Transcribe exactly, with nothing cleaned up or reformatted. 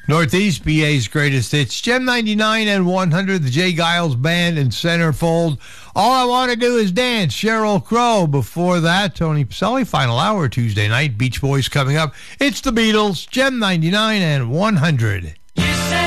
Northeast B A's greatest hits, Gem ninety-nine and one hundred, the Jay Giles Band and Centerfold. All I Want to Do Is Dance, Sheryl Crow. Before that, Tony Pacelli, Final Hour, Tuesday night, Beach Boys coming up. It's the Beatles, Gem ninety-nine and one hundred.